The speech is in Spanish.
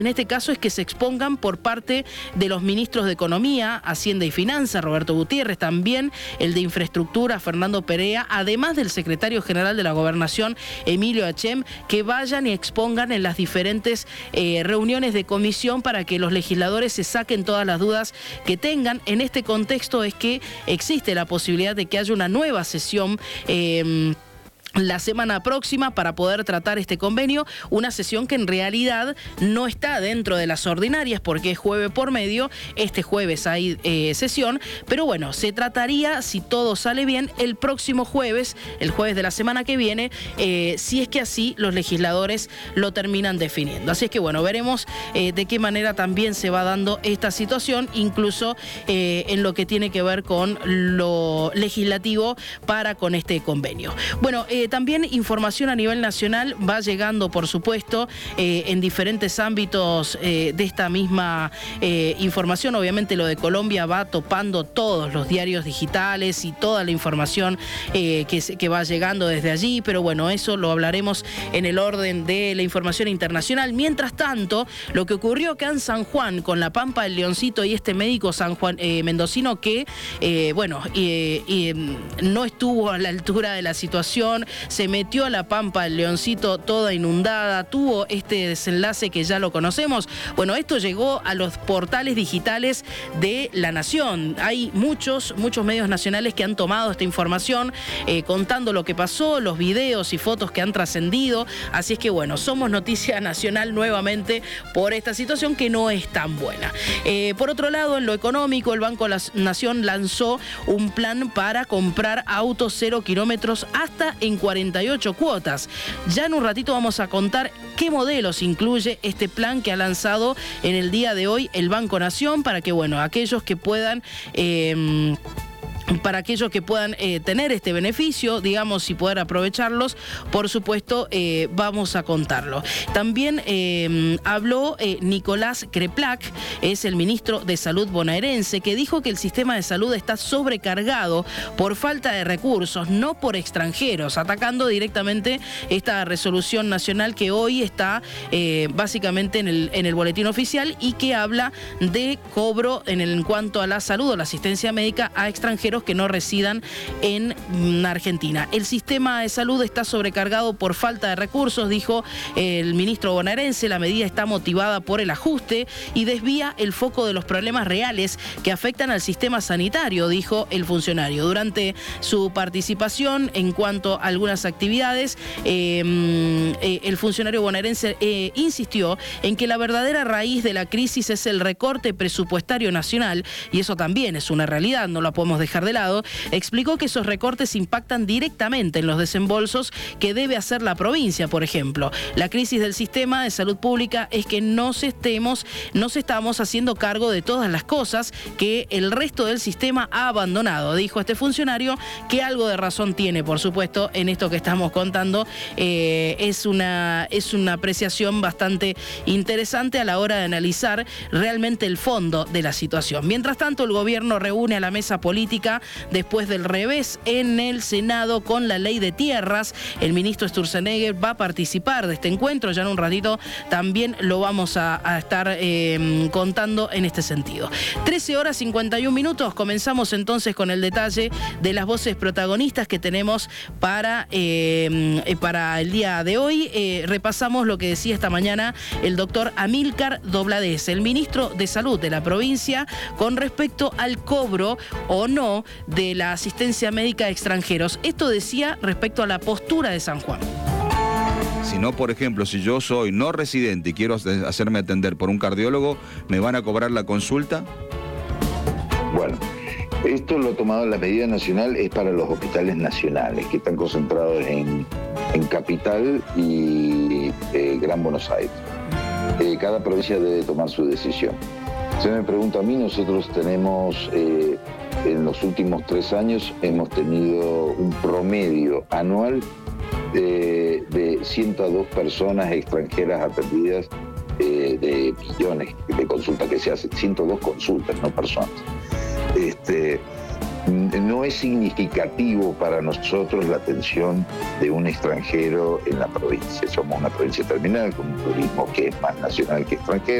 en este caso es que se expongan por parte de los ministros de Economía, Hacienda y Finanzas, Roberto Gutiérrez, también el de Infraestructura, Fernando Perea, además del secretario general de la Gobernación, Emilio Hachem, que vayan y expongan en las diferentes reuniones de comisión para que los legisladores se saquen todas las dudas que tengan. En este contexto es que existe la posibilidad de que haya una nueva sesión la semana próxima para poder tratar este convenio, una sesión que en realidad no está dentro de las ordinarias porque es jueves por medio. Este jueves hay sesión, pero bueno, se trataría, si todo sale bien, el próximo jueves, el jueves de la semana que viene, si es que así los legisladores lo terminan definiendo. Así es que bueno, veremos de qué manera también se va dando esta situación, incluso en lo que tiene que ver con lo legislativo para con este convenio. Bueno, también información a nivel nacional va llegando, por supuesto, en diferentes ámbitos de esta misma información. Obviamente lo de Colombia va topando todos los diarios digitales y toda la información que va llegando desde allí, pero bueno, eso lo hablaremos en el orden de la información internacional. Mientras tanto, lo que ocurrió acá en San Juan con la Pampa del Leoncito y este médico mendocino que, no estuvo a la altura de la situación, se metió a la Pampa del Leoncito toda inundada, tuvo este desenlace que ya lo conocemos. Bueno, esto llegó a los portales digitales de La Nación. Hay muchos medios nacionales que han tomado esta información, contando lo que pasó, los videos y fotos que han trascendido. Así es que bueno, somos noticia nacional nuevamente por esta situación que no es tan buena. Por otro lado, en lo económico, el Banco de la Nación lanzó un plan para comprar autos 0 kilómetros hasta en 48 cuotas. Ya en un ratito vamos a contar qué modelos incluye este plan que ha lanzado en el día de hoy el Banco Nación para que, bueno, aquellos que puedan tener este beneficio, digamos, y poder aprovecharlos, por supuesto, vamos a contarlo. También habló Nicolás Kreplak, es el ministro de Salud bonaerense, que dijo que el sistema de salud está sobrecargado por falta de recursos, no por extranjeros, atacando directamente esta resolución nacional que hoy está básicamente en el boletín oficial y que habla de cobro en cuanto a la salud o la asistencia médica a extranjeros que no residan en Argentina. El sistema de salud está sobrecargado por falta de recursos, dijo el ministro bonaerense. La medida está motivada por el ajuste y desvía el foco de los problemas reales que afectan al sistema sanitario, dijo el funcionario. Durante su participación en cuanto a algunas actividades, el funcionario bonaerense insistió en que la verdadera raíz de la crisis es el recorte presupuestario nacional, y eso también es una realidad, no la podemos dejar de lado. Explicó que esos recortes impactan directamente en los desembolsos que debe hacer la provincia, por ejemplo. La crisis del sistema de salud pública es que nos estamos haciendo cargo de todas las cosas que el resto del sistema ha abandonado, dijo este funcionario, que algo de razón tiene, por supuesto, en esto que estamos contando. Es una apreciación bastante interesante a la hora de analizar realmente el fondo de la situación. Mientras tanto, el gobierno reúne a la mesa política después del revés en el Senado con la ley de tierras. El ministro Sturzenegger va a participar de este encuentro. Ya en un ratito también lo vamos a estar contando en este sentido. 13:51. Comenzamos entonces con el detalle de las voces protagonistas que tenemos para el día de hoy. Repasamos lo que decía esta mañana el doctor Amílcar Dobladez, el ministro de Salud de la provincia, con respecto al cobro o no de la asistencia médica a extranjeros. Esto decía respecto a la postura de San Juan. Si no, por ejemplo, si yo soy no residente y quiero hacerme atender por un cardiólogo, ¿me van a cobrar la consulta? Bueno, esto lo tomado la medida nacional es para los hospitales nacionales que están concentrados en Capital y Gran Buenos Aires. Cada provincia debe tomar su decisión. Si me pregunta a mí, nosotros tenemos, en los últimos 3 años, hemos tenido un promedio anual de 102 personas extranjeras atendidas, de millones de consultas que se hacen, 102 consultas, no personas. no es significativo para nosotros la atención de un extranjero en la provincia. Somos una provincia terminal con un turismo que es más nacional que extranjero.